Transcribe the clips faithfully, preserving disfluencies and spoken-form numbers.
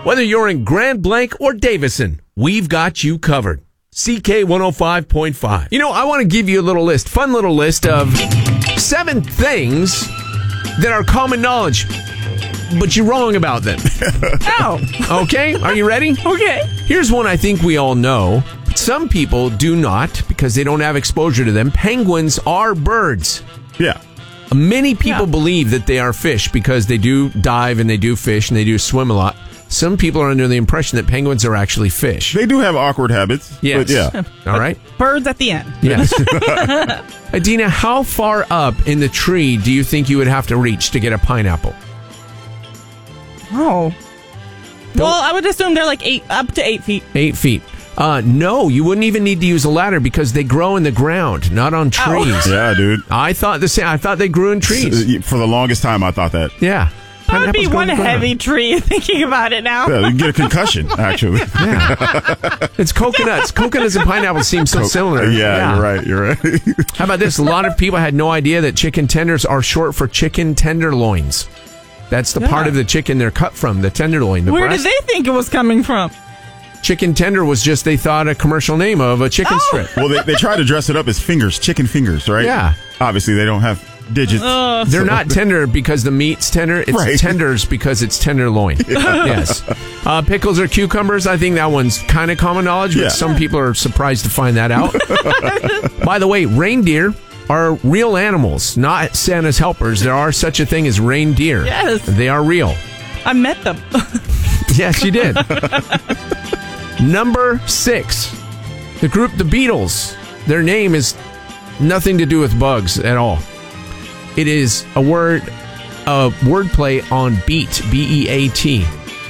Whether you're in Grand Blanc or Davison, we've got you covered. C K one oh five point five. You know, I want to give you a little list, fun little list of seven things that are common knowledge, but you're wrong about them. Oh. Okay, are you ready? Okay. Here's one I think we all know. Some people do not because they don't have exposure to them. Penguins are birds. Yeah. Many people Yeah. believe that they are fish because they do dive and they do fish and they do swim a lot. Some people are under the impression that penguins are actually fish. They do have awkward habits. Yes. But yeah. All right. Birds at the end. Yes. Adina, how far up in the tree do you think you would have to reach to get a pineapple? Oh. Don't- Well, I would assume they're like eight, up to eight feet. Eight feet. Uh, no, you wouldn't even need to use a ladder because they grow in the ground, not on trees. Yeah, dude. I thought the same. I thought they grew in trees. For the longest time, I thought that. Yeah. That would be Pineapples grow one in the ground. heavy tree, thinking about it now. Yeah, you get a concussion, actually. Yeah. It's coconuts. Coconuts and pineapples seem so similar. Yeah, you're right. You're right. How about this? A lot of people had no idea that chicken tenders are short for chicken tenderloins. That's the part Yeah. of the chicken they're cut from, the tenderloin. The Where breast. did they think it was coming from? Chicken tender was just, they thought, a commercial name of a chicken Oh. strip. Well, they, they try to dress it up as fingers, chicken fingers, right? Yeah. Obviously, they don't have digits. Uh, They're not tender because the meat's tender. It's Right. tenders because it's tenderloin. Yes. Uh, pickles or cucumbers, I think that one's kind of common knowledge, but Yeah. some people are surprised to find that out. By the way, reindeer are real animals, not Santa's helpers. There are such a thing as reindeer. Yes. They are real. I met them. Yes, you did. Number six, the group The Beatles. Their name is nothing to do with bugs at all. It is a word, a wordplay on beat, B E A T.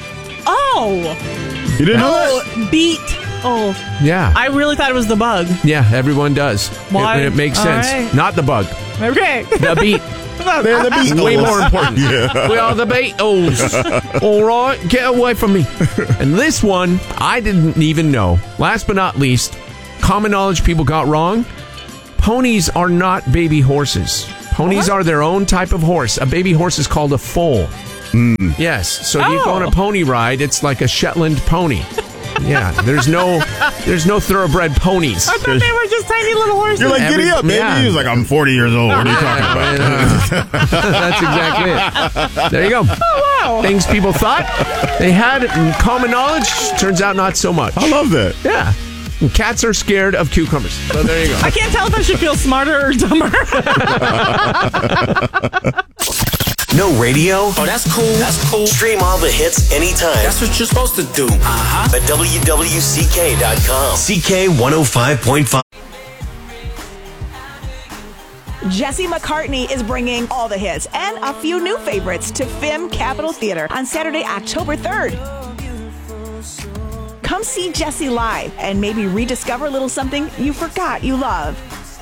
Oh. You didn't know that? Oh, beat. Oh. Yeah. I really thought it was the bug. Yeah, everyone does. Why? It, it makes All sense. right. Not the bug. Okay. The beat. They're the Beatles. Way more important. Yeah. We are the Beatles. All right, get away from me. And this one, I didn't even know. Last but not least, common knowledge people got wrong. Ponies are not baby horses. Ponies What? are their own type of horse. A baby horse is called a foal. Yes. So if you go on a Oh. pony ride, it's like a Shetland pony. Yeah. There's no, there's no thoroughbred ponies. I thought they were just tiny little horses. You're like, Every- giddy up, baby. yeah. He was like, I'm forty years old. What are you talking Yeah, about? I know. That's exactly it. There you go. Oh, wow. Things people thought they had in common knowledge, turns out not so much. I love that. Yeah. And cats are scared of cucumbers. So there you go. I can't tell if I should feel smarter or dumber. No radio? Oh, that's cool. That's cool. Stream all the hits anytime. That's what you're supposed to do. Uh-huh. At W W C K dot com. C K one oh five point five. Jesse McCartney is bringing all the hits and a few new favorites to F I M Capitol Theater on Saturday, October third. Come see Jesse live and maybe rediscover a little something you forgot you love.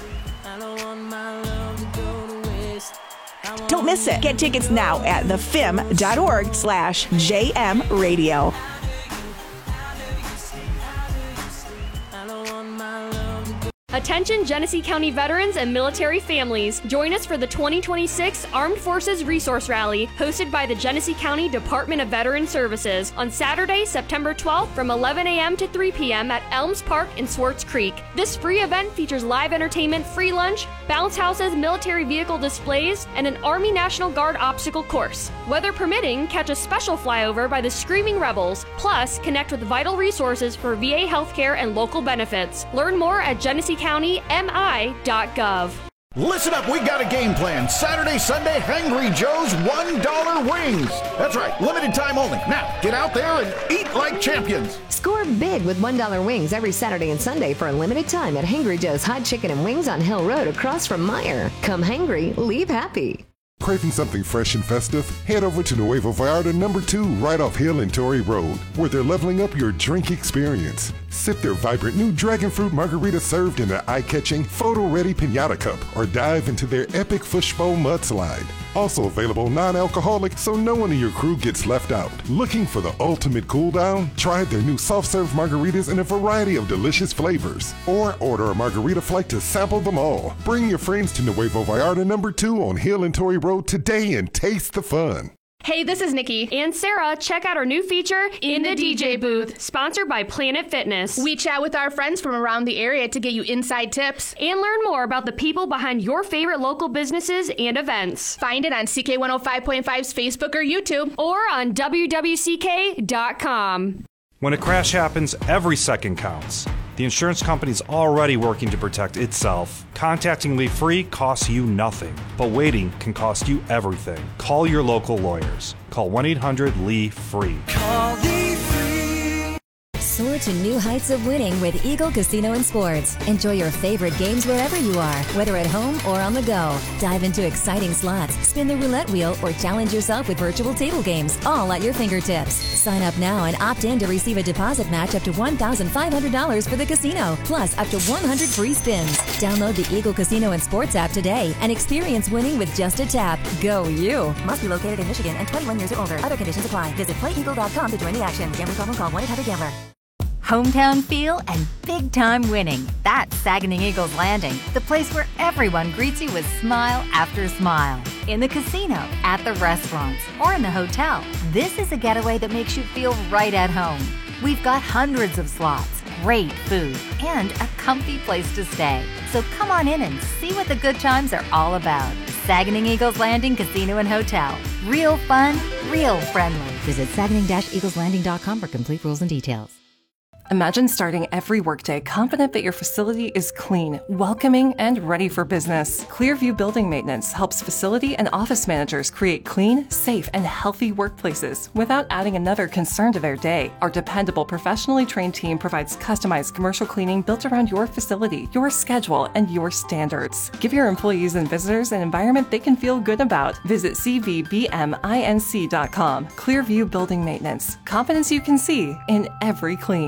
Don't miss it. Get tickets now at thefim.org slash JM Radio. Attention Genesee County veterans and military families. Join us for the twenty twenty-six Armed Forces Resource Rally hosted by the Genesee County Department of Veteran Services on Saturday, September twelfth from eleven a.m. to three p.m. at Elms Park in Swartz Creek. This free event features live entertainment, free lunch, bounce houses, military vehicle displays, and an Army National Guard obstacle course. Weather permitting, catch a special flyover by the Screaming Rebels, plus connect with vital resources for V A healthcare and local benefits. Learn more at Genesee County M I dot gov. Listen up, we got a game plan. Saturday, Sunday, Hangry Joe's one dollar wings. That's right, limited time only. Now, get out there and eat like champions. Score big with one dollar wings every Saturday and Sunday for a limited time at Hangry Joe's Hot Chicken and Wings on Hill Road across from Meyer. Come hangry, leave happy. Craving something fresh and festive? Head over to Nuevo Vallarta number two right off Hill and Torrey Road, where they're leveling up your drink experience. Sip their vibrant new dragon fruit margarita served in their eye-catching, photo-ready piñata cup, or dive into their epic fishbowl mudslide. Also available non-alcoholic, so no one in your crew gets left out. Looking for the ultimate cool down? Try their new soft-serve margaritas in a variety of delicious flavors. Or order a margarita flight to sample them all. Bring your friends to Nuevo Vallarta number two on Hill and Torrey Road today and taste the fun. Hey, this is Nikki. And Sarah, check out our new feature, In the D J Booth, sponsored by Planet Fitness. We chat with our friends from around the area to get you inside tips and learn more about the people behind your favorite local businesses and events. Find it on C K one oh five point five's Facebook or YouTube or on W W C K dot com. When a crash happens, every second counts. The insurance company's already working to protect itself. Contacting Lee Free costs you nothing, but waiting can cost you everything. Call your local lawyers. Call one eight hundred L E E F R E E. Call Lee Free. Soar to new heights of winning with Eagle Casino and Sports. Enjoy your favorite games wherever you are, whether at home or on the go. Dive into exciting slots, spin the roulette wheel, or challenge yourself with virtual table games, all at your fingertips. Sign up now and opt in to receive a deposit match up to one thousand five hundred dollars for the casino, plus up to one hundred free spins. Download the Eagle Casino and Sports app today and experience winning with just a tap. Go you! Must be located in Michigan and twenty-one years or older. Other conditions apply. Visit play eagle dot com to join the action. Gambling problem, call one eight hundred gambler. Hometown feel and big-time winning. That's Saguenay Eagles Landing, the place where everyone greets you with smile after smile. In the casino, at the restaurants, or in the hotel, this is a getaway that makes you feel right at home. We've got hundreds of slots, great food, and a comfy place to stay. So come on in and see what the good times are all about. Saguenay Eagles Landing Casino and Hotel. Real fun, real friendly. Visit saguenay dash eagles landing dot com for complete rules and details. Imagine starting every workday confident that your facility is clean, welcoming, and ready for business. Clearview Building Maintenance helps facility and office managers create clean, safe, and healthy workplaces without adding another concern to their day. Our dependable, professionally trained team provides customized commercial cleaning built around your facility, your schedule, and your standards. Give your employees and visitors an environment they can feel good about. Visit c v b m inc dot com. Clearview Building Maintenance. Confidence you can see in every clean.